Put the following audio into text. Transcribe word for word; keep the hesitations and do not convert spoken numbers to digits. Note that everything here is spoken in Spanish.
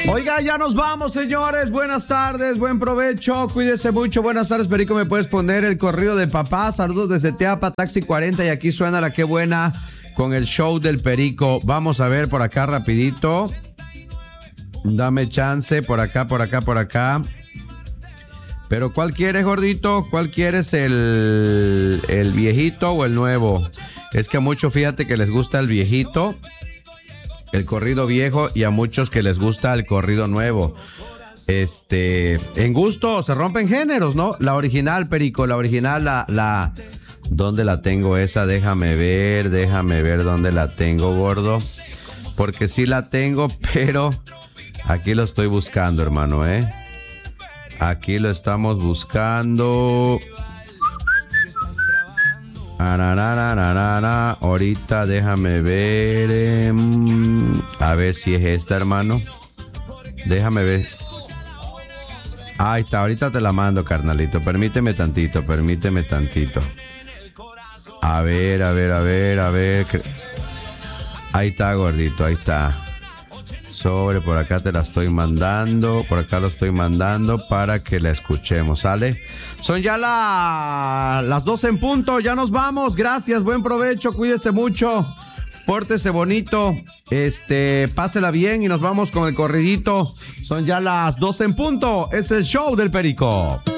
Oiga, ya nos vamos, señores. Buenas tardes, buen provecho. Cuídese mucho. Buenas tardes, Perico. ¿Me puedes poner el corrido de papá? Saludos desde Teapa, Taxi cuarenta. Y aquí suena la Qué Buena con el show del Perico. Vamos a ver por acá rapidito. Dame chance. Por acá, por acá, por acá. Pero ¿cuál quieres, gordito? ¿Cuál quieres? ¿El, el viejito o el nuevo? Es que a muchos, fíjate que les gusta el viejito, el corrido viejo, y a muchos que les gusta el corrido nuevo. Este, en gusto se rompen géneros, ¿no? La original, Perico, la original, la, la, ¿dónde la tengo esa? Déjame ver, déjame ver dónde la tengo, gordo. Porque sí la tengo, pero aquí lo estoy buscando, hermano, ¿eh? Aquí lo estamos buscando. Ararararara. Ahorita déjame ver. Eh, a ver si es esta, hermano. Déjame ver. Ahí está, ahorita te la mando, carnalito. Permíteme tantito, permíteme tantito. A ver, a ver, a ver, a ver. Ahí está, gordito, ahí está. Sobre, por acá te la estoy mandando. Por acá lo estoy mandando para que la escuchemos, ¿sale? Son ya la, las doce en punto. Ya nos vamos. Gracias, buen provecho. Cuídese mucho. Pórtese bonito. Este, pásela bien y nos vamos con el corridito. Son ya las doce en punto. Es el show del Perico.